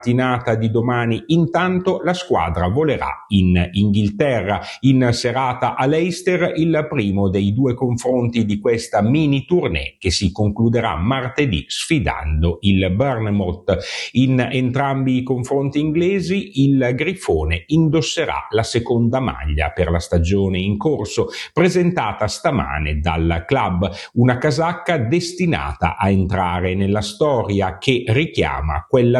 mattinata di domani. Intanto la squadra volerà in Inghilterra. In serata a Leicester il primo dei due confronti di questa mini tournée che si concluderà martedì sfidando il Bournemouth. In entrambi i confronti inglesi il Grifone indosserà la seconda maglia per la stagione in corso, presentata stamane dal club, una casacca destinata a entrare nella storia che richiama quella